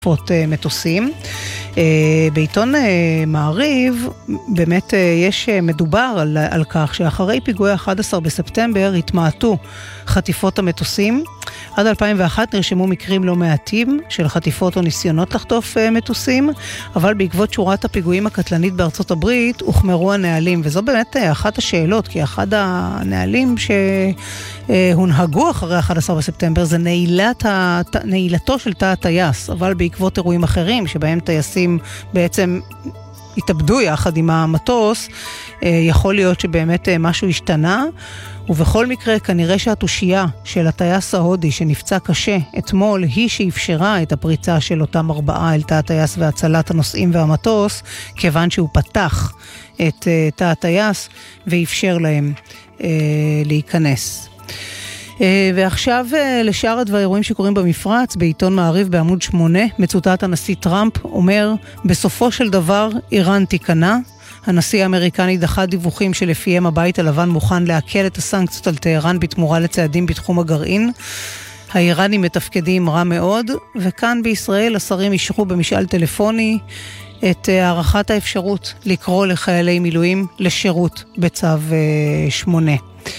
מטוסים. בעיתון מעריב באמת יש מדובר על כך שאחרי פיגועי 11 בספטמבר התמעטו חטיפות המטוסים. עד 2001 נרשמו מקרים לא מעטים של חטיפות או ניסיונות לחטוף מטוסים, אבל בעקבות שורת הפיגועים הקטלנית בארצות הברית הוחמרו הנהלים, וזו באמת אחת השאלות, כי אחד הנהלים שהונהגו אחרי 11 בספטמבר זה נעילתו של תא הטייס, אבל בעקבות אירועים אחרים שבהם טייסים בעצם התאבדו יחד עם המטוס, יכול להיות שבאמת משהו השתנה, ובכל מקרה כנראה שהתושייה של הטייס ההודי שנפצע קשה אתמול היא שאפשרה את הפריצה של אותם 4 אל תא הטייס והצלת הנוסעים והמטוס, כיוון שהוא פתח את תא הטייס ואפשר להם להיכנס. ועכשיו לשאר הדברים שקורים במפרץ. בעיתון מעריב בעמוד 8 מצוטט הנשיא טראמפ אומר, בסופו של דבר איראן תיכנע. הנשיא האמריקני דחה דיווחים שלפיהם הבית הלבן מוכן להקל את הסנקציות על טהרן בתמורה לצעדים בתחום הגרעין. האיראנים מתפקדים רע מאוד, וכאן בישראל השרים אישרו במשאל טלפוני את הערכת האפשרות לקרוא לחיילי מילואים לשירות בצו 8.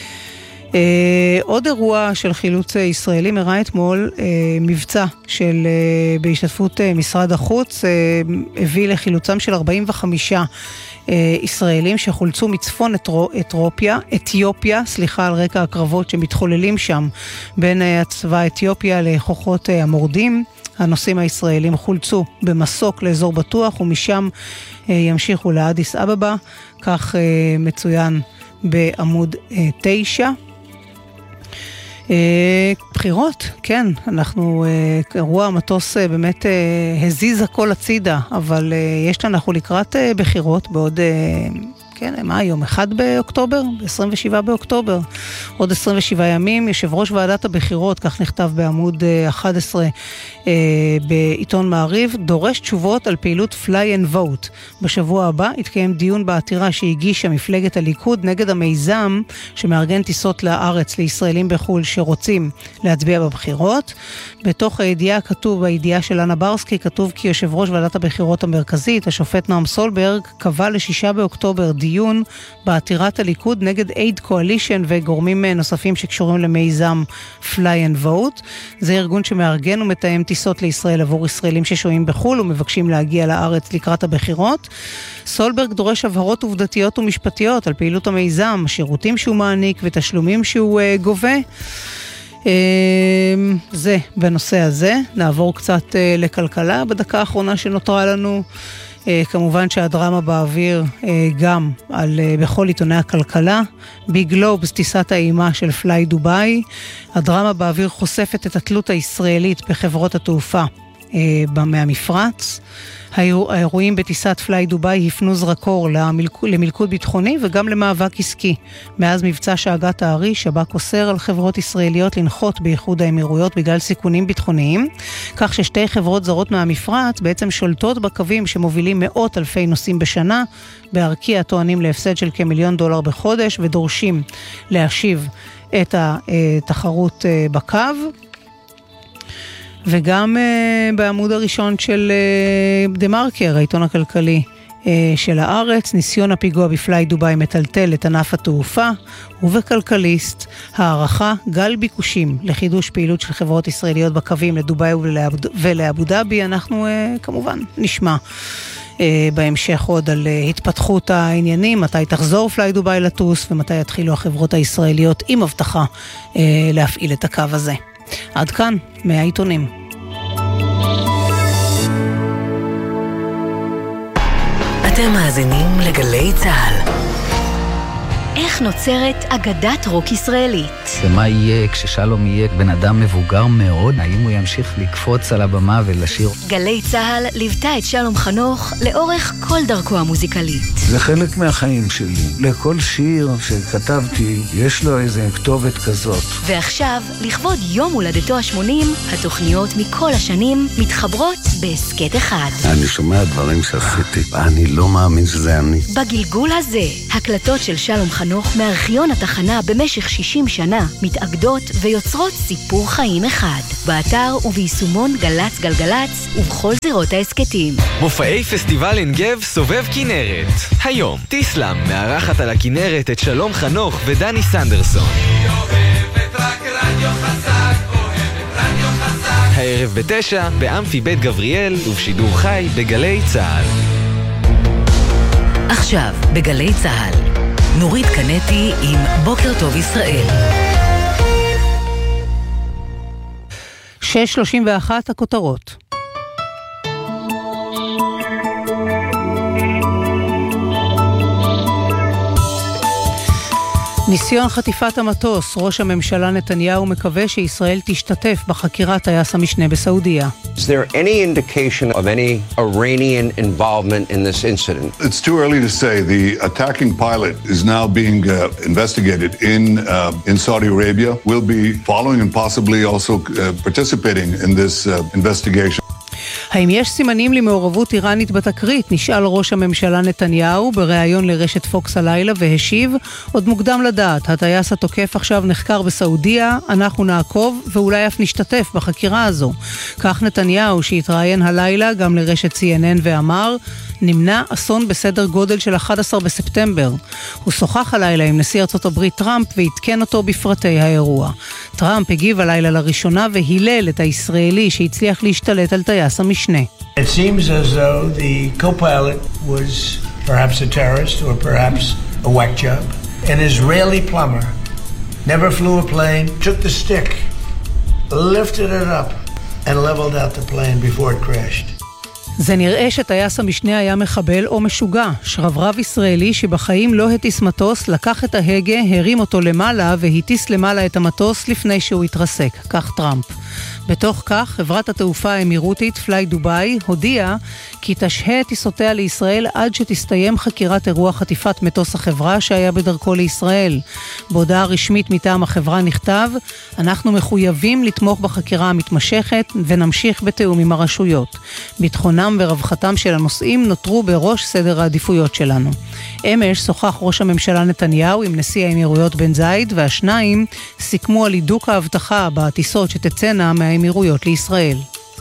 עוד אירוע של חילוץ ישראלים הראה אתמול מבצע בהשתתפות משרד החוץ, הביא לחילוצם של 45 ישראלים שחולצו מצפון אתיופיה, על רקע הקרבות שמתחוללים שם בין הצבא אתיופיה לכוחות המורדים. הנוסעים הישראלים חולצו במסוק לאזור בטוח, ומשם ימשיכו לאדיס אבבה, כך מצוין בעמוד 9. בחירות, כן, אירוע המטוס באמת הזיז הכל הצידה, אבל אנחנו לקראת בחירות בעוד, כן, מה היום? 1 באוקטובר? 27 באוקטובר. עוד 27 ימים, יושב ראש ועדת הבחירות, כך נכתב בעמוד 11 בעיתון מעריב, דורש תשובות על פעילות fly and vote. בשבוע הבא התקיים דיון בעתירה שהגישה מפלגת הליכוד נגד המיזם שמארגן טיסות לארץ לישראלים בחול שרוצים להצביע בבחירות. בתוך הידיעה כתוב, בידיעה של אנה ברסקי, כתוב כי יושב ראש ועדת הבחירות המרכזית, השופט נועם סולברג, קבע ל6 באוקטובר דיון בעתירת הליכוד נגד אייד קואלישן וגורמים נוספים שקשורים למיזם fly and vote. זה ארגון שמארגן ומתאם טיסות לישראל עבור ישראלים ששוהים בחול ומבקשים להגיע לארץ לקראת הבחירות. סולברג דורש הבהרות עובדתיות ומשפטיות על פעילות המיזם, שירותים שהוא מעניק ותשלומים שהוא גובה. זה בנושא הזה. נעבור קצת לכלכלה בדקה האחרונה שנותרה לנו. כמובן שהדרמה באוויר גם בכל עיתוני הכלכלה. בגלובס, טיסת האימה של פליי דובאי. הדרמה באוויר חושפת את התלות הישראלית בחברות התעופה מהמפרץ. האירועים בטיסת פליי דובאי הפנו זרקור למלכוד ביטחוני וגם למאבק עסקי. מאז מבצע שאגת הארי, שב"כ אוסר על חברות ישראליות לנחות באיחוד האמירויות בגלל סיכונים ביטחוניים, כך ששתי חברות זרות מהמפרץ בעצם שולטות בקווים שמובילים מאות אלפי נוסעים בשנה. בארקיע טוענים להפסד של $1,000,000 בחודש ודורשים להשיב את התחרות בקו. וגם בעמוד הראשון של דה-מרקר, העיתון הכלכלי של הארץ, ניסיון הפיגוע בפליי דובאי מטלטל את ענף התעופה, ובכלכליסט הערכה גל ביקושים לחידוש פעילות של חברות ישראליות בקווים לדובאי ולאבו דאבי. אנחנו כמובן נשמע בהמשך עוד על התפתחות העניינים, מתי תחזור פליי דובאי לטוס ומתי יתחילו החברות הישראליות עם הבטחה להפעיל את הקו הזה. עד כאן מהעיתונים. אתם מאזינים לגלי צהל. איך נוצרת אגדת רוק ישראלית? ומה יהיה כששלום יהיה בן אדם מבוגר מאוד? האם הוא ימשיך לקפוץ על הבמה ולשיר? גלי צהל ליוותה את שלום חנוך לאורך כל דרכו המוזיקלית. זה חלק מהחיים שלי. לכל שיר שכתבתי יש לו איזה כתובת כזאת. ועכשיו, לכבוד יום הולדתו ה-80, התוכניות מכל השנים מתחברות בעסקת אחד. אני שומע דברים שעשיתי, אני לא מאמין שזה אני. בגלגול הזה, הקלטות של שלום חנוך חנוך מארכיון התחנה במשך 60 שנה מתאגדות ויוצרות סיפור חיים אחד. באתר וביישומון גלץ גלגלץ ובכל זירות העסקתים. מופעי פסטיבל עין גב סובב כנרת. היום טיסלאם מארחת על הכנרת את שלום חנוך ודני סנדרסון. הערב ב9 באמפי בית גבריאל ובשידור חי בגלי צהל. עכשיו בגלי צהל נורית קנטי עם בוקר טוב ישראל. 6:31 הכותרות. ניסיון חטיפת המטוס, ראש הממשלה נתניהו מקווה שישראל תשתתף בחקירת טייס המשנה בסעודיה. Is there any indication of any Iranian involvement in this incident? It's too early to say. The attacking pilot is now being investigated in Saudi Arabia. We'll be following and possibly also participating in this investigation. האם יש סימנים למעורבות איראנית בתקרית? נשאל ראש הממשלה נתניהו בריאיון לרשת פוקס הלילה והשיב, עוד מוקדם לדעת, הטייס התוקף עכשיו נחקר בסעודיה, אנחנו נעקוב ואולי אף נשתתף בחקירה הזו. כך נתניהו שהתראיין הלילה גם לרשת CNN ואמר, נמנע אסון בסדר גודל של 11 בספטמבר. הוא שוחח הלילה עם נשיא ארצות הברית טראמפ והתקן אותו בפרטי האירוע. טראמפ הגיב הלילה לראשונה והילל את הישראלי שהצליח להשתלט על טייס המשנה. It seems as though the co-pilot was perhaps a terrorist or perhaps a whack job. An Israeli plumber never flew a plane, took the stick, lifted it up and leveled out the plane before it crashed. זה נראה שטייס המשנה היה מחבל או משוגע. שרברב ישראלי שבחיים לא הטיס מטוס, לקח את ההגה, הרים אותו למעלה והטיס למעלה את המטוס לפני שהוא התרסק. כך טראמפ. בתוך כך, חברת התעופה האמירותית פליי דוביי הודיעה כי תשהה טיסותיה לישראל עד שתסתיים חקירת אירוע חטיפת מטוס החברה שהיה בדרכו לישראל. בהודעה רשמית מטעם החברה נכתב, אנחנו מחויבים לתמוך בחקירה המתמשכת ונמשיך בתיאום עם הרשויות. ביטחונם ורווחתם של הנוסעים נותרו בראש סדר העדיפויות שלנו. אמש שוחח ראש הממשלה נתניהו עם נשיא האמירויות בן זייד, והשניים סיכמו על הידוק ההבטחה בטיסות שתצאנה מהאמירויות לישראל.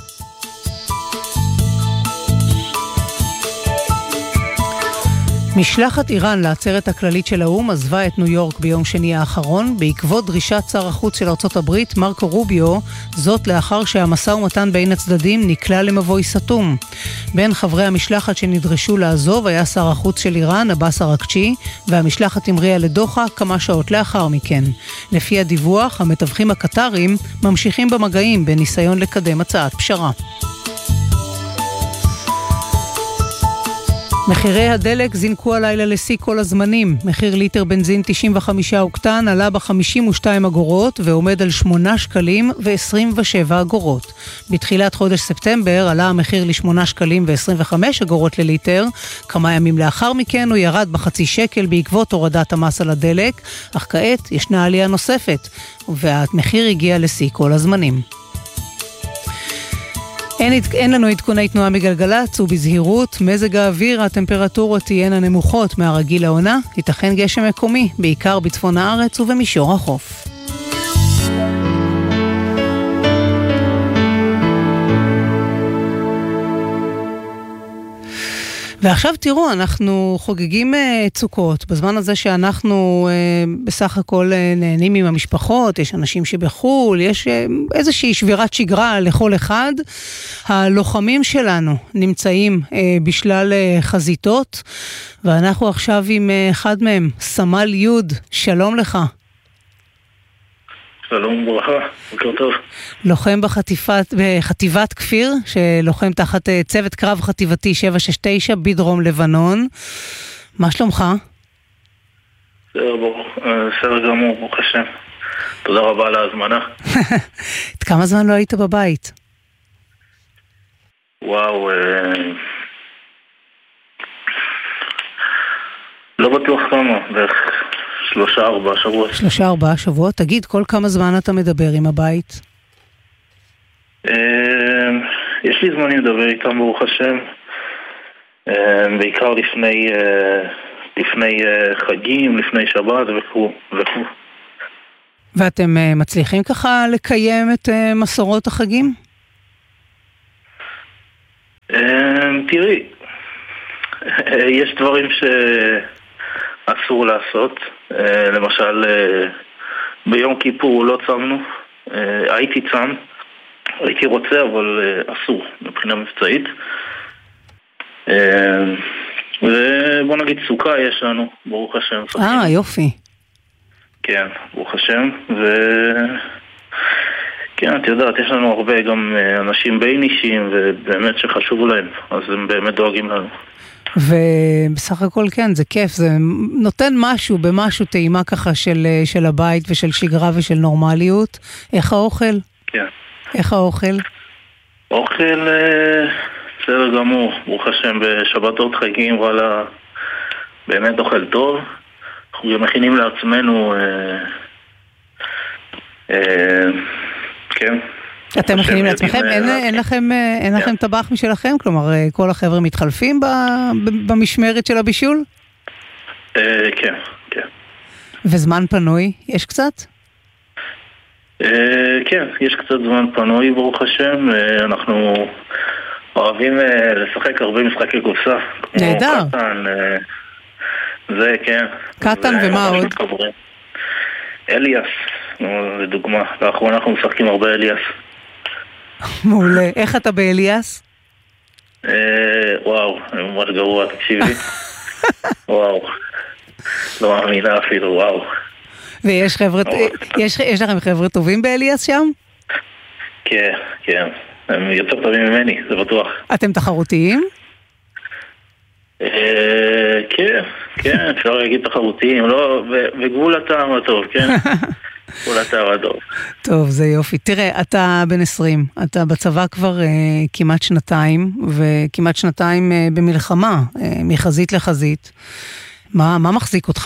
משלחת איראן לעצרת הכללית של האו"ם עזבה את ניו יורק ביום שני האחרון בעקבות דרישת שר החוץ של ארצות הברית מרקו רוביו, זאת לאחר שהמשא ומתן בין הצדדים נקלע למבוי סתום. בין חברי המשלחת שנדרשו לעזוב היה שר החוץ של איראן עבאס אראקצ'י, והמשלחת המריאה לדוחה כמה שעות לאחר מכן. לפי הדיווח, המתווכים הקטרים ממשיכים במגעים בניסיון לקדם הצעת פשרה. מחירי הדלק זינקו הלילה לשיא כל הזמנים. מחיר ליטר בנזין 95 אוקטן עלה ב-52 אגורות ועומד על 8 שקלים ו-27 אגורות. בתחילת חודש ספטמבר עלה המחיר ל8 שקלים ו-25 אגורות לליטר. כמה ימים לאחר מכן הוא ירד בחצי שקל בעקבות הורדת המס על הדלק, אך כעת ישנה עלייה נוספת, והמחיר הגיע לשיא כל הזמנים. אין לנו עדכוני תנועה מגלגלץ ובזהירות, מזג האוויר, הטמפרטורות תהיינה נמוכות מהרגיל לעונה, ייתכן גשם מקומי, בעיקר בצפון הארץ ובמישור החוף. ועכשיו תראו, אנחנו חוגגים צוקות, בזמן הזה שאנחנו בסך הכל נהנים עם המשפחות, יש אנשים שבחול, יש איזושהי שבירת שגרה לכל אחד. הלוחמים שלנו נמצאים בשלל חזיתות, ואנחנו עכשיו עם אחד מהם, סמל יוד, שלום לך. שלום וברכה, בוקר טוב. לוחם בחטיבת כפיר, שלוחם תחת צוות קרב חטיבתי 769 בדרום לבנון. מה שלומך? בסדר גמור, ברוך השם. תודה רבה על ההזמנה. את כמה זמן לא היית בבית? וואו, לא בטוח כמה, בערך 3-4 שבועות. 3-4 שבועות? תגיד, כל כמה זמן אתה מדבר עם הבית? יש לי זמן לדבר איתם ברוך השם, בעיקר לפני לפני חגים, לפני שבת וכו'. ואתם מצליחים ככה לקיים את מסורות החגים? תראי, יש דברים שאסור לעשות. למשל, ביום כיפור לא צמנו. הייתי צם, הייתי רוצה, אבל אסור מבחינה מבצעית. ובוא נגיד סוכה יש לנו, ברוך השם. יופי. כן, ברוך השם. כן, את יודעת, יש לנו הרבה גם אנשים בין אישיים, ובאמת שחשוב להם, אז הם באמת דואגים לנו. ובסך הכל כן, זה כיף, זה נותן משהו, במשהו טעימה ככה של הבית ושל שגרה ושל נורמליות. איך האוכל? כן. איך האוכל? אוכל בסדר גמור, ברוך השם, בשבתות חגים, וואלה, באמת אוכל טוב. אנחנו גם מכינים לעצמנו, כן. אתם מכינים לעצמכם? אין לכם טבח משלכם? כלומר, כל החבר'ה מתחלפים במשמרת של הבישול? כן, כן. וזמן פנוי? יש קצת? כן, יש קצת זמן פנוי, ברוך השם. אנחנו אוהבים לשחק הרבה משחקי קופסה. נהדר. קטן, זה כן. קטן ומה עוד? אליאס, לדוגמה. לאחרונה אנחנו משחקים הרבה אליאס. מעולה. איך אתה באליאס? וואו, אני ממש גרוע, תקשיבי. וואו. לא מאמינה אפילו, וואו. ויש חבר'ה, יש לכם חבר'ה טובים באליאס שם? כן, כן. הם יותר טובים ממני, זה בטוח. אתם תחרותיים? כן, כן, אפשר להגיד תחרותיים, לא, וגבול הטעם הטוב, כן? גבול הטעם הטוב. טוב, זה יופי. תראה, אתה בן 20, אתה בצבא כבר כמעט שנתיים, וכמעט שנתיים במלחמה, מחזית לחזית. מה מחזיק אותך?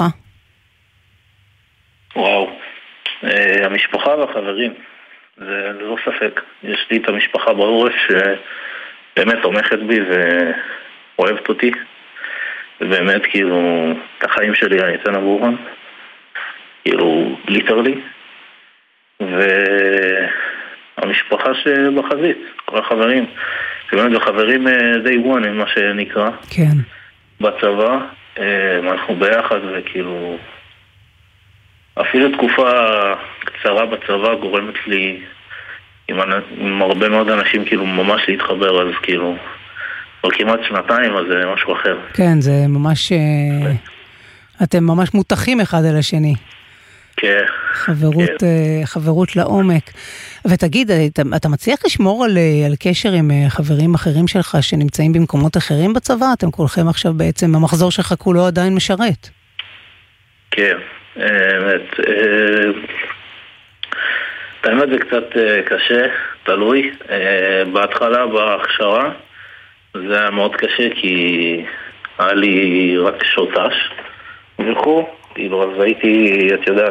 וואו, המשפחה והחברים, זה לא ספק. יש לי את המשפחה בעורף שבאמת תומכת בי ואוהבת אותי. ובאמת, כאילו, את החיים שלי אני אתן עבורם. כאילו, ליטרלי. והמשפחה שבחזית, כל החברים. באמת, החברים day one, מה שנקרא. כן. בצבא. אנחנו ביחד וכאילו... אפילו תקופה קצרה בצבא גורמת לי עם הרבה מאוד אנשים כאילו ממש להתחבר, אז כאילו כבר כמעט שנתיים, אז זה משהו אחר. כן, זה ממש... אתם ממש מותחים אחד על השני. כן. חברות לעומק. ותגיד, אתה מצליח לשמור על קשר עם חברים אחרים שלך שנמצאים במקומות אחרים בצבא? אתם כולכם עכשיו בעצם, המחזור שלך כולו עדיין משרת. כן. האמת זה קצת קשה, תלוי. בהתחלה בהכשרה זה היה מאוד קשה כי היה לי רק שוטש וכו', כאילו אז הייתי, את יודעת,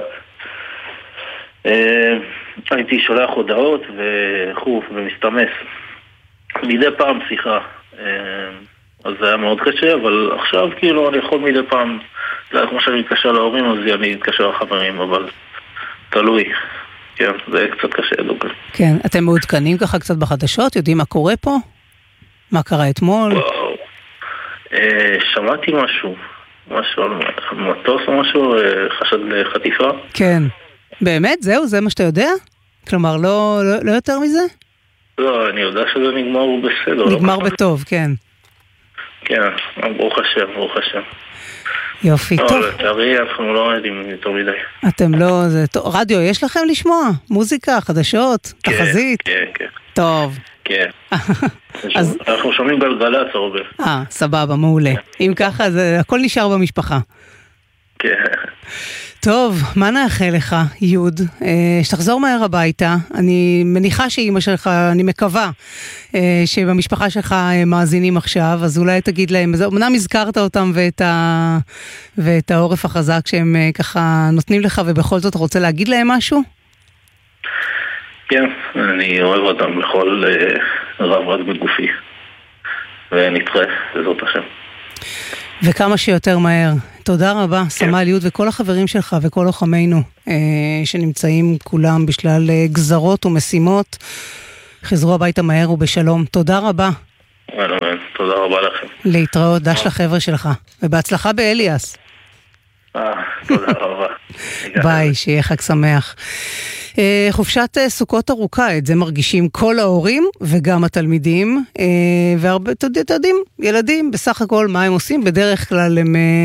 הייתי שולח הודעות וכו' ומסתמס מדי פעם שיחה, אז זה היה מאוד קשה, אבל עכשיו כאילו אני יכול מדי פעם, כמו שאני מתקשר להורים, אז אני מתקשר לחברים, אבל תלוי. כן, זה קצת קשה, דוגל. כן, אתם מעודכנים ככה קצת בחדשות? יודעים מה קורה פה? מה קרה אתמול? וואו. שמעתי משהו על מטוס או משהו, חשד לחטיפה. כן. באמת? זהו? זה מה שאתה יודע? כלומר, לא יותר מזה? לא, אני יודע שזה נגמר בסדר. נגמר בטוב, כן. כן, ברוך השם, ברוך השם. יופי, טוב. לא, לצערי אנחנו לא יודעים יותר מדי. אתם לא... רדיו, יש לכם לשמוע? מוזיקה, חדשות, תחזית? כן, כן. טוב. כן. אנחנו שומעים גלגלצ הרבה. סבבה, מעולה. אם ככה, הכל נשאר במשפחה. כן. טוב, מה נאחל לך, יוד? שתחזור מהר הביתה. אני מניחה שאמא שלך, אני מקווה, שבמשפחה שלך מאזינים עכשיו, אז אולי תגיד להם, אמנם הזכרת אותם ואת העורף החזק שהם ככה נותנים לך, ובכל זאת רוצה להגיד להם משהו? כן, אני אוהב אותם בכל רב בגופי, ונתראה, בעזרת השם. וכמה שיותר מהר תודה רבה, סמל יוד וכל החברים שלך וכל לוחמינו שנמצאים כולם בשלל גזרות ומשימות. חזרו הביתה מהר ובשלום. תודה רבה. תודה רבה לכם. להתראות, דש לחבר'ה שלך. ובהצלחה באליאס. תודה רבה. ביי, שיהיה חג שמח. חופשת סוכות ארוכה, את זה מרגישים כל ההורים וגם התלמידים, והרבה, אתם יודעים, ילדים בסך הכל מה הם עושים? בדרך כלל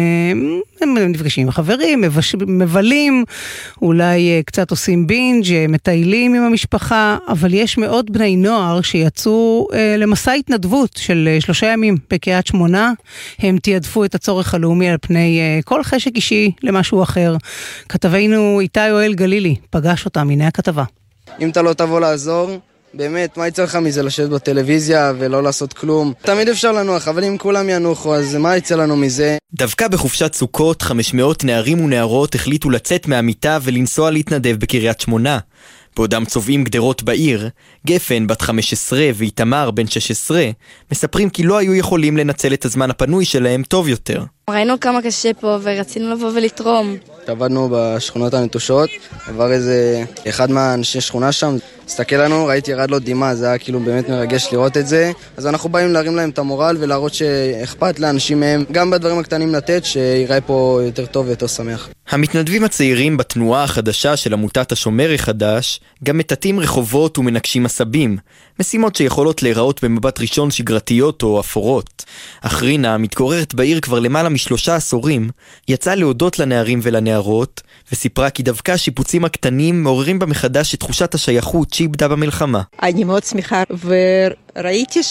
הם נפגשים עם חברים, מבלים, אולי קצת עושים בינג', מטיילים עם המשפחה, אבל יש מאות בני נוער שיצאו למסע התנדבות של 3 ימים בקריית שמונה. הם תיעדפו את הצורך הלאומי על פני כל חשק אישי למשהו אחר. כתבנו איתי יואל גלילי פגש אותם, הנה הכתבה. אם אתה לא תבוא לעזור, באמת, מה יצא לך מזה לשבת בטלוויזיה ולא לעשות כלום? תמיד אפשר לנוח, אבל אם כולם ינוחו, אז מה יצא לנו מזה? דווקא בחופשת סוכות, 500 נערים ונערות החליטו לצאת מהמיטה ולנסוע להתנדב בקריית שמונה. בעודם צובעים גדרות בעיר, גפן בת 15 ואיתמר בן 16 מספרים כי לא היו יכולים לנצל את הזמן הפנוי שלהם טוב יותר. ראינו כמה קשה פה ורצינו לבוא ולתרום. עבדנו בשכונות הנטושות, עבר איזה אחד מהאנשי שכונה שם, הסתכל לנו, ראיתי ירד לו דימה, זה היה כאילו באמת מרגש לראות את זה. אז אנחנו באים להרים להם את המורל ולהראות שאכפת לאנשים מהם, גם בדברים הקטנים לתת, שיראה פה יותר טוב ויותר שמח. המתנדבים הצעירים בתנועה החדשה של עמותת השומר החדש גם מטאטאים רחובות ומנקשים עשבים, משימות שיכולות להיראות במבט ראשון שגרתיות או אפורות. אך רינה, מתגוררת בעיר כבר למעלה מ3 עשורים, יצאה להודות לנערים ולנערות, וסיפרה כי דווקא השיפוצים הקטנים מעוררים במחדש את תחושת השייכות שאיבדה במלחמה. אני מאוד שמחה, וראיתי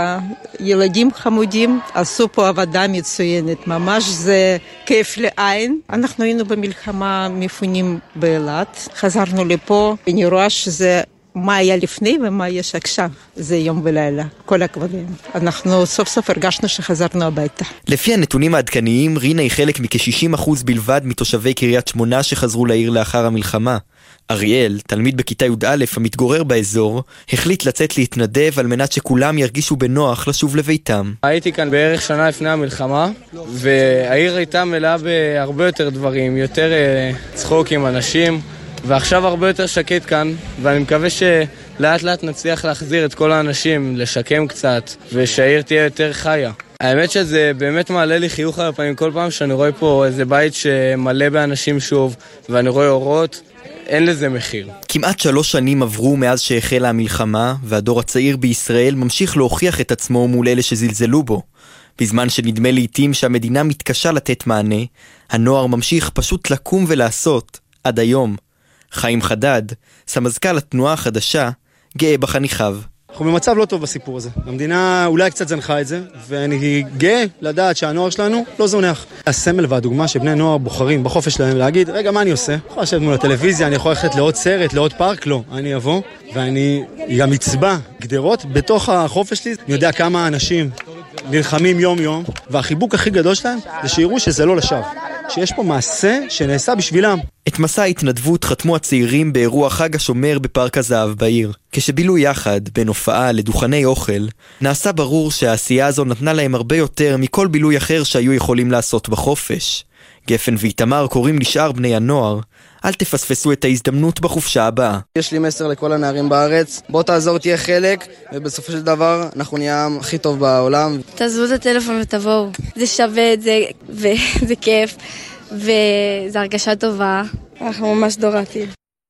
שהילדים חמודים עשו פה עבודה מצוינת, ממש זה כיף לעין. אנחנו היינו במלחמה מפונים באילת, חזרנו לפה, אני רואה שזה מה היה לפני ומה יש עכשיו, זה יום ולילה, כל הכבודים. אנחנו סוף סוף הרגשנו שחזרנו הביתה. לפי הנתונים העדכניים, רינה היא חלק מכ-60% בלבד מתושבי קריית שמונה שחזרו לעיר לאחר המלחמה. אריאל, תלמיד בכיתה י"א המתגורר באזור, החליט לצאת להתנדב על מנת שכולם ירגישו בנוח לשוב לביתם. הייתי כאן בערך שנה לפני המלחמה, והעיר הייתה מלאה בהרבה יותר דברים, יותר צחוק עם אנשים, ועכשיו הרבה יותר שקט כאן, ואני מקווה שלאט לאט נצליח להחזיר את כל האנשים, לשקם קצת, ושהעיר תהיה יותר חיה. האמת שזה באמת מעלה לי חיוך על הפנים כל פעם שאני רואה פה איזה בית שמלא באנשים שוב, ואני רואה אורות, אין לזה מחיר. כמעט 3 שנים עברו מאז שהחלה המלחמה, והדור הצעיר בישראל ממשיך להוכיח את עצמו מול אלה שזלזלו בו. בזמן שנדמה לעתים שהמדינה מתקשה לתת מענה, הנוער ממשיך פשוט לקום ולעשות, עד היום. חיים חדד, סמזכ"ל התנועה החדשה, גאה בחניכיו. אנחנו במצב לא טוב בסיפור הזה. המדינה אולי קצת זנחה את זה, ואני גאה לדעת שהנוער שלנו לא זונח. הסמל והדוגמה שבני נוער בוחרים בחופש שלהם להגיד, רגע, מה אני עושה? אני יכול לשבת מול הטלוויזיה, אני יכול ללכת לעוד סרט, לעוד פארק, לא. אני אבוא, ואני גם מצבע גדרות בתוך החופש שלי. אני יודע כמה אנשים נלחמים יום-יום, והחיבוק הכי גדול שלהם זה שיראו שזה לא לשווא. שיש פה מעשה שנעשה בשבילם. את מסע ההתנדבות חתמו הצעירים באירוע חג השומר בפארק הזהב בעיר. כשבילו יחד, בין הופעה לדוכני אוכל, נעשה ברור שהעשייה הזו נתנה להם הרבה יותר מכל בילוי אחר שהיו יכולים לעשות בחופש. גפן ואיתמר קוראים לשאר בני הנוער, אל תפספסו את ההזדמנות בחופשה הבאה. יש לי מסר לכל הנערים בארץ, בוא תעזור, תהיה חלק, ובסופו של דבר אנחנו נהיה הכי טוב בעולם. תעזבו את הטלפון ותבואו, זה שווה את זה, וזה כיף, וזה הרגשה טובה. אנחנו ממש דורתים.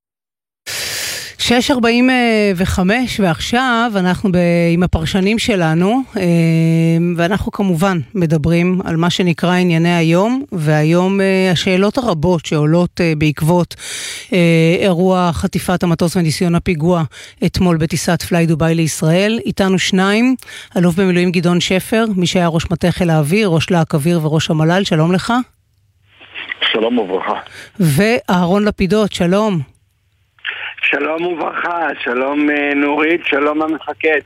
6:45 ועכשיו אנחנו עם הפרשנים שלנו, ואנחנו כמובן מדברים על מה שנקרא ענייני היום, והיום השאלות הרבות שעולות בעקבות אירוע חטיפת המטוס וניסיון הפיגוע אתמול בטיסת פליי דוביי לישראל. איתנו 2, אלוף במילואים גדעון שפר, מי שהיה ראש מטה חיל האוויר, ראש להק אוויר וראש המל"ל, שלום לך. שלום וברכה. ואהרון לפידות, שלום. שלום וברכה, שלום נורית, שלום המפקד.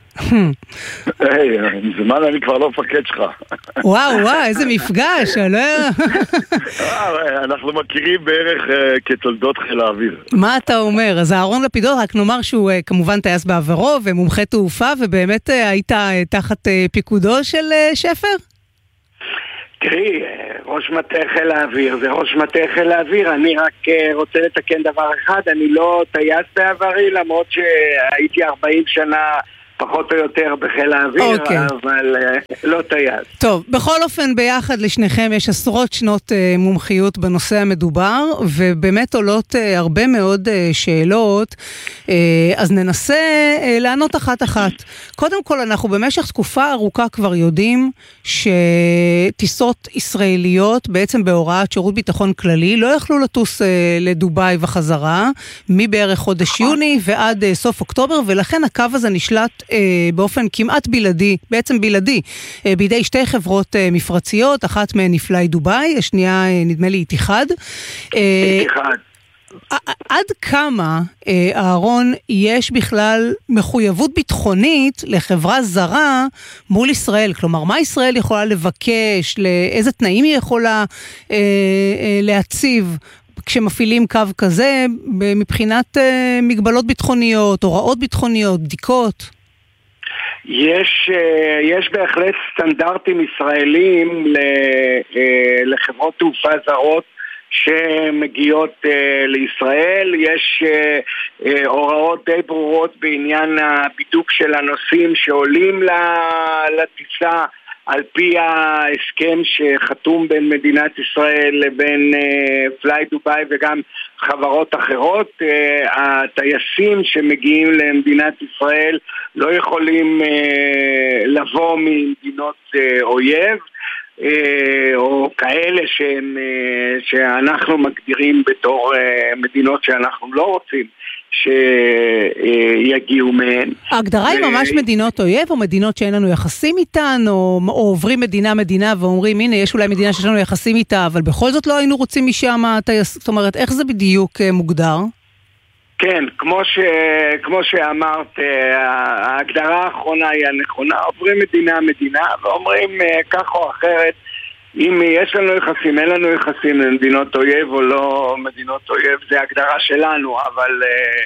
זמן אני כבר לא מפקד שלך. וואו, איזה מפגש. אנחנו מכירים בערך כתולדות חיל האוויר. מה אתה אומר? אז אהרון לפידות, רק נאמר שהוא כמובן טייס בעברו ומומחה תעופה, ובאמת היית תחת פיקודו של שפר? תראי, ראש מטה חיל האוויר, זה ראש מטה חיל האוויר. אני רק רוצה לתקן דבר אחד, אני לא טייס בעברי, למרות שהייתי 40 שנה פחות או יותר בחיל האוויר, אבל לא טייס. טוב, בכל אופן ביחד לשניכם יש עשרות שנות מומחיות בנושא המדובר, ובאמת עולות הרבה מאוד שאלות, אז ננסה לענות אחת. קודם כל, אנחנו במשך תקופה ארוכה כבר יודעים שטיסות ישראליות, בעצם בהוראת שירות ביטחון כללי, לא יכלו לטוס לדוביי וחזרה, מבערך חודש יוני ועד סוף אוקטובר, ולכן הקו הזה נשלט באופן כמעט בלעדי, בעצם בלעדי, בידי שתי חברות מפרציות, אחת מהן נפלאי דוביי, השנייה נדמה לי איתיחד. עד כמה, אהרון, יש בכלל מחויבות ביטחונית לחברה זרה מול ישראל? כלומר, מה ישראל יכולה לבקש, לאיזה תנאים היא יכולה להציב כשמפעילים קו כזה, מבחינת מגבלות ביטחוניות, הוראות ביטחוניות, בדיקות? יש בהחלט סטנדרטים ישראלים לחברות תעופה זרות שמגיעות לישראל. יש הוראות די ברורות בעניין הבידוק של הנוסעים שעולים לטיסה על פי ההסכם שחתום בין מדינת ישראל לבין פליי דוביי וגם חברות אחרות. הטייסים שמגיעים למדינת ישראל לא יכולים לבוא ממדינות אויב או כאלה שאנחנו מגדירים בתור מדינות שאנחנו לא רוצים שיגיעו מהן. ההגדרה היא ממש מדינות אויב, או מדינות שאין לנו יחסים איתן, או עוברים מדינה ואומרים, הנה, יש אולי מדינה שיש לנו יחסים איתה, אבל בכל זאת לא היינו רוצים משם, זאת אומרת, איך זה בדיוק מוגדר? כן, כמו שאמרת, ההגדרה האחרונה היא הנכונה, עוברים מדינה ואומרים כך או אחרת, אם יש לנו יחסים, אין לנו יחסים למדינות אויב או לא מדינות אויב, זה הגדרה שלנו, אבל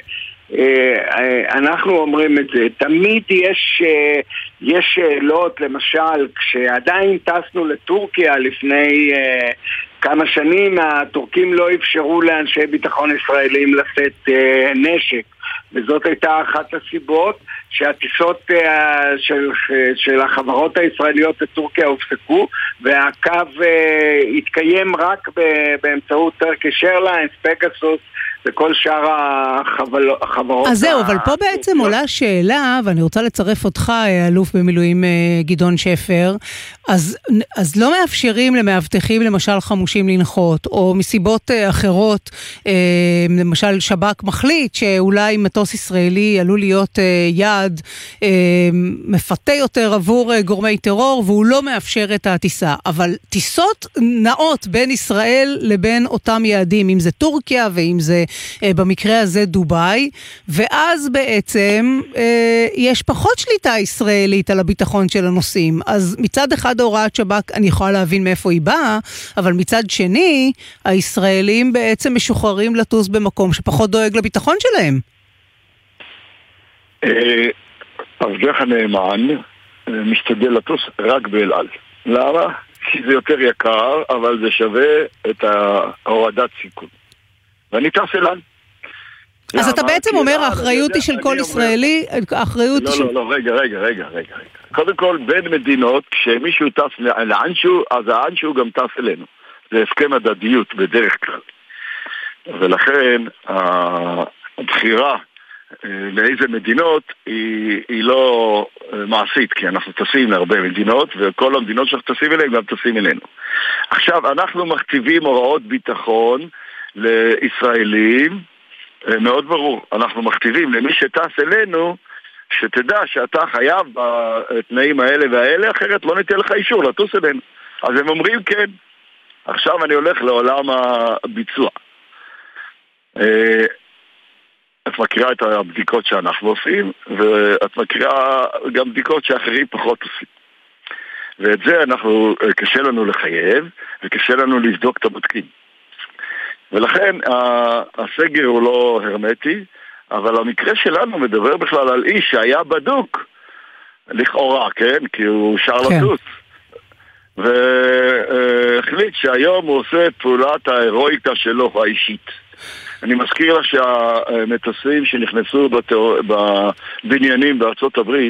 אנחנו אומרים את זה. תמיד יש שאלות, למשל, כשעדיין טסנו לטורקיה לפני כמה שנים, הטורקים לא אפשרו לאנשי ביטחון ישראלים לשאת נשק, וזאת הייתה אחת הסיבות שהטיסות של החברות הישראליות לטורקיה הופסקו, והקו התקיים רק באמצעות טרקיש איירליינס, פגסוס וכל שאר החברות. אז זהו, אבל פה בעצם עולה שאלה, ואני רוצה לצרף אותך, אלוף במילואים גדעון שפר, אז לא מאפשרים למאבטחים למשל חמושים לנחות, או מסיבות אחרות, למשל שב"כ מחליט שאולי מטוס ישראלי עלול להיות יעד מפתה יותר עבור גורמי טרור, והוא לא מאפשר את הטיסה. אבל טיסות נעות בין ישראל לבין אותם יעדים, אם זה טורקיה ואם זה במקרה הזה דוביי, ואז בעצם יש פחות שליטה ישראלית על הביטחון של הנוסעים. אז מצד אחד הוראת שב"כ אני יכולה להבין מאיפה היא באה, אבל מצד שני הישראלים בעצם משוחררים לטוס במקום שפחות דואג לביטחון שלהם. אז דרך הנאמן משתדל לטוס רק באל על. למה? כי זה יותר יקר, אבל זה שווה את ההורדת סיכון. ואני טס אל על. אז אתה בעצם אומר, האחריות היא של כל ישראלי, האחריות... לא, רגע. קודם כל, בין מדינות, כשמישהו טס לאנשהו, אז האנשהו גם טס אלינו. זה הסכם הדדיות בדרך כלל. ולכן, הבחירה לאיזה מדינות היא לא מעשית, כי אנחנו טסים להרבה מדינות, וכל המדינות שאנחנו טסים אליהם גם טסים אלינו. עכשיו, אנחנו מכתיבים הוראות ביטחון לישראלים, מאוד ברור, אנחנו מכתיבים למי שטס אלינו, שתדע שאתה חייב בתנאים האלה והאלה, אחרת לא ניתן לך אישור לטוס אלינו. אז הם אומרים כן. עכשיו אני הולך לעולם הביצוע. את מכירה את הבדיקות שאנחנו עושים, ואת מכירה גם בדיקות שאחרים פחות עושים. ואת זה קשה לנו לחייב, וקשה לנו לבדוק את הבודקים. ולכן הסגר הוא לא הרמטי, אבל המקרה שלנו מדבר בכלל על איש שהיה בדוק, לכאורה, כן? כי הוא שר לטוס. החליט שהיום הוא עושה פעולת ההירואיקה שלו האישית. אני מזכיר לך שהמטוסים שנכנסו בבניינים בארצות הברית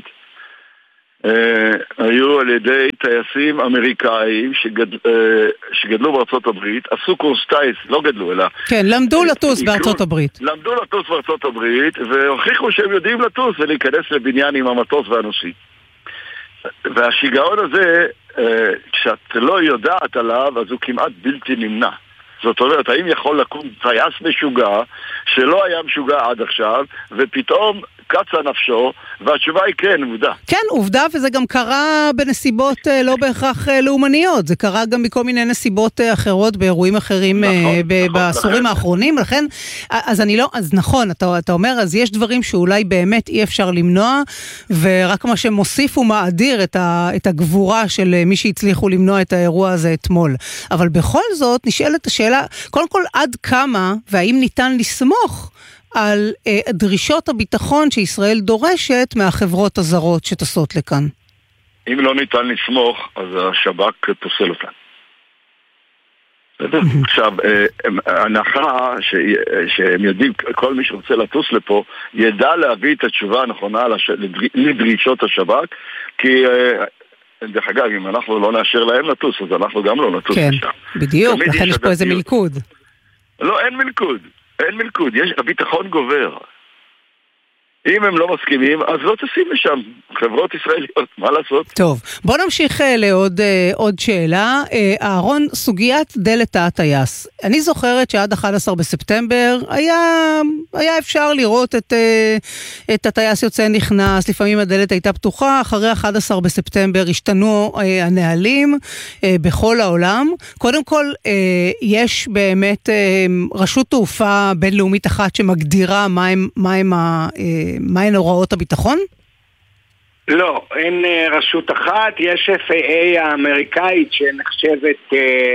היו על ידי טייסים אמריקאים שגדלו בארצות הברית, עשו קורס טייס, לא גדלו אלא... כן, למדו לטוס בארצות הברית. למדו לטוס בארצות הברית, והוכיחו שהם יודעים לטוס ולהיכנס לבניין עם המטוס והנוסעים. והשיגעון הזה, כשאת לא יודעת עליו, אז הוא כמעט בלתי נמנע. זאת אומרת, האם יכול לקום טייס משוגע שלא היה משוגע עד עכשיו, ופתאום קצה נפשו, והתשובה היא כן, עובדה. כן, עובדה, וזה גם קרה בנסיבות לא בהכרח לאומניות, זה קרה גם בכל מיני נסיבות אחרות, באירועים אחרים בעשורים האחרונים, לכן, אז נכון, אתה אומר, אז יש דברים שאולי באמת אי אפשר למנוע, ורק מה שמוסיף ומאדיר את הגבורה של מי שהצליחו למנוע את האירוע הזה אתמול. אבל בכל זאת, נשאלת השאלה, קודם כל, עד כמה, והאם ניתן לסמוך על דרישות הביטחון שישראל דורשת מהחברות הזרות שטסות לכאן. אם לא ניתן לסמוך, אז השב"כ פוסל אותן. עכשיו, הנחה שהם יודעים, כל מי שרוצה לטוס לפה, ידע להביא את התשובה הנכונה לדרישות השב"כ, כי דרך אגב, אם אנחנו לא נאשר להם לטוס, אז אנחנו גם לא נטוס לשם. כן, בדיוק, לכן יש פה איזה מלכוד. לא, אין מלכוד. אין מלכוד, יש הביטחון גובר. אם הם לא מסכימים, אז לא תשים לשם חברות ישראליות, מה לעשות? טוב, בוא נמשיך לעוד שאלה. אהרון, סוגיית דלת הטייס. אני זוכרת שעד 11 בספטמבר היה אפשר לראות את הטייס יוצא נכנס, לפעמים הדלת הייתה פתוחה, אחרי 11 בספטמבר השתנו הנהלים בכל העולם. קודם כל, יש באמת רשות תעופה בינלאומית אחת שמגדירה מהן הוראות הביטחון? לא, אין רשות אחת, יש FAA האמריקאית שנחשבת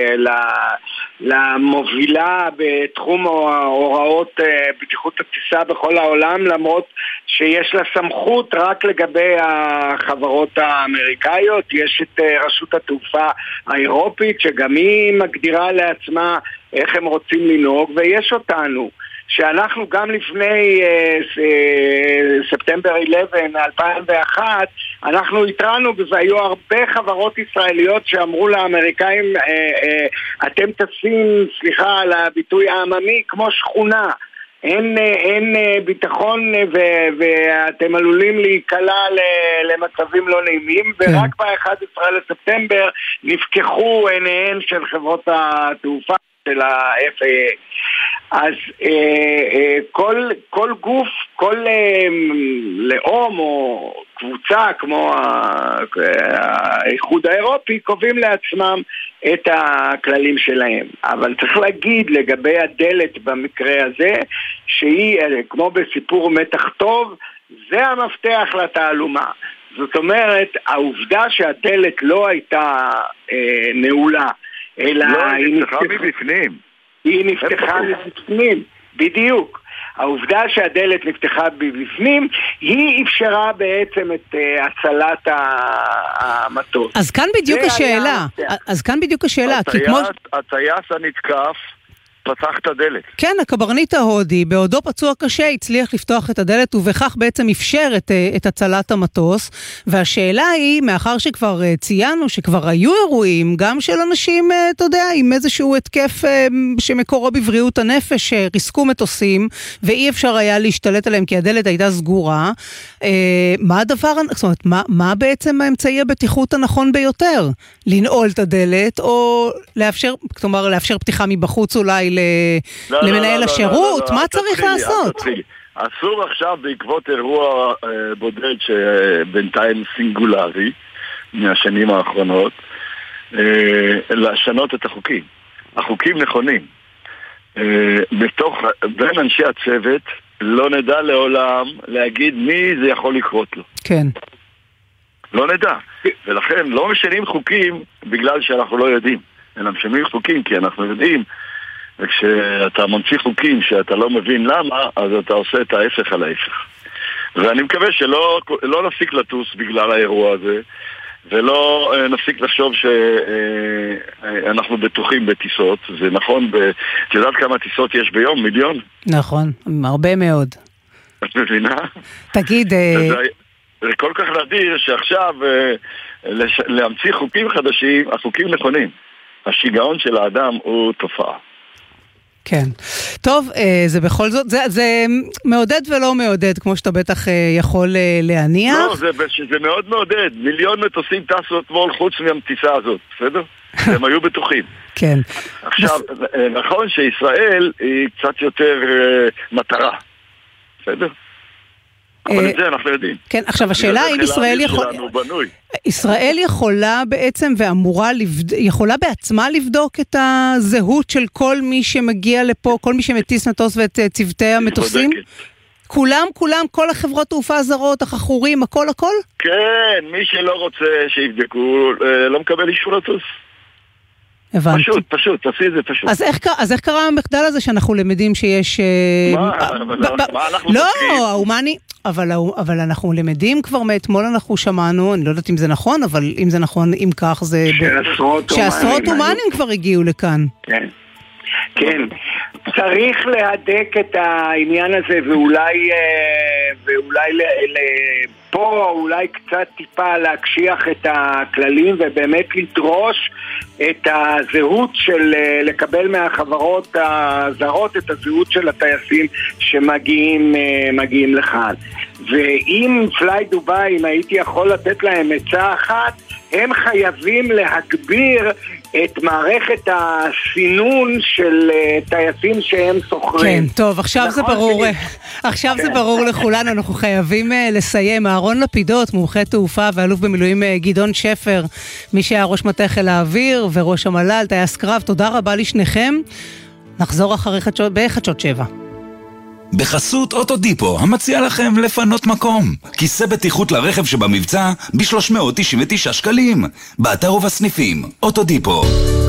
למובילה בתחום הוראות בטיחות הטיסה בכל העולם, למרות שיש לה סמכות רק לגבי החברות האמריקאיות. יש את רשות התעופה האירופית שגם היא מגדירה לעצמה איך הם רוצים לנהוג, ויש אותנו שאנחנו גם לפני ספטמבר 11, 2001, אנחנו התרענו, והיו הרבה חברות ישראליות שאמרו לאמריקאים, אתם טסים, סליחה על הביטוי העממי, כמו שכונה. אין ביטחון ואתם עלולים להיקלע למצבים לא נעימים, ורק ב-11 לספטמבר נפקחו עיניהן של חברות התעופה של ה-FAA. אז כל גוף, כל לאום או קבוצה כמו האיחוד האירופי קובעים לעצמם את הכללים שלהם. אבל צריך להגיד לגבי הדלת במקרה הזה, שהיא כמו בסיפור מתח טוב, זה המפתח לתעלומה. זאת אומרת, העובדה שהדלת לא הייתה נעולה, אלא היא נפתחה מבפנים. היא נפתחה מבפנים, בדיוק. העובדה שהדלת נפתחה מבפנים, היא אפשרה בעצם את הצלת המטוס. אז כאן בדיוק השאלה. הטייס הנתקף פתח את הדלת. כן, הקברניט ההודי, בעודו פצוע קשה, הצליח לפתוח את הדלת, ובכך בעצם אפשר את הצלת המטוס. והשאלה היא, מאחר שכבר ציינו, שכבר היו אירועים, גם של אנשים, אתה יודע, עם איזשהו התקף שמקורו בבריאות הנפש, שריסקו מטוסים, ואי אפשר היה להשתלט עליהם, כי הדלת הייתה סגורה. מה הדבר, זאת אומרת, מה בעצם האמצעי הבטיחות הנכון ביותר? לנעול את הדלת, או לאפשר פתיחה מבחוץ אולי למנהל השירות? מה צריך לעשות? אסור עכשיו בעקבות אירוע בודד שבינתיים סינגולרי מהשנים האחרונות לשנות את החוקים. החוקים נכונים. בין אנשי הצוות לא נדע לעולם להגיד מי זה יכול לקרות לו. כן. לא נדע. ולכן לא משנים חוקים בגלל שאנחנו לא יודעים. אלא משנים חוקים כי אנחנו יודעים. וכשאתה ממציא חוקים שאתה לא מבין למה, אז אתה עושה את ההפך על ההפך. ואני מקווה שלא נפסיק לטוס בגלל האירוע הזה. ולא נפסיק לחשוב שאנחנו בטוחים בטיסות. זה נכון, את יודעת כמה טיסות יש ביום? מיליון? נכון, הרבה מאוד. את מבינה? תגיד... זה כל כך נדיר שעכשיו להמציא חוקים חדשים, החוקים נכונים. השיגעון של האדם הוא תופעה. כן. טוב, זה בכל זאת, זה מעודד ולא מעודד, כמו שאתה בטח יכול להניח. לא, זה מאוד מעודד. מיליון מטוסים טסו אתמול חוץ מהטיסה הזאת, בסדר? הם היו בטוחים. כן. עכשיו, נכון שישראל היא קצת יותר מטרה, בסדר? אבל את זה אנחנו יודעים. כן, עכשיו השאלה האם ישראל יכולה בעצם יכולה בעצמה לבדוק את הזהות של כל מי שמגיע לפה, כל מי שמטיס מטוס ואת צוותי המטוסים? כולם, כל החברות תעופה הזרות, החכורים, הכל? כן, מי שלא רוצה שיבדקו, לא מקבל אישור לטוס. הבנתי. פשוט, תעשי את זה פשוט. אז איך קרה המחדל הזה שאנחנו למדים שיש... מה אנחנו לא, ההומני... אבל אנחנו למדים כבר מאתמול, אנחנו שמענו, אני לא יודעת אם זה נכון, אבל אם זה נכון, אם כך זה... שעשרות הומנים כבר הגיעו לכאן. כן. צריך להדק את העניין הזה, ואולי פה אולי קצת טיפה להקשיח את הכללים, ובאמת לדרוש את הזהות של, לקבל מהחברות הזרות את הזהות של הטייסים שמגיעים לכאן. ואם פליי דוביי, אם הייתי יכול לתת להם עצה אחת, הם חייבים להגביר את מערכת הסינון של טייסים שהם סוחרים. כן, טוב, עכשיו זה ברור. עכשיו זה ברור לכולנו, אנחנו חייבים לסיים. אהרון לפידות, מומחה תעופה ואלוף במילואים גדעון שפר, מי שהיה ראש מטה חיל האוויר וראש המל"ל, טייס קרב, תודה רבה לשניכם. נחזור אחרי בחדשות 7. בחסות אוטודיפו, המציע לכם לפנות מקום. כיסא בטיחות לרכב שבמבצע ב-399 שקלים. באתר ובסניפים, אוטודיפו.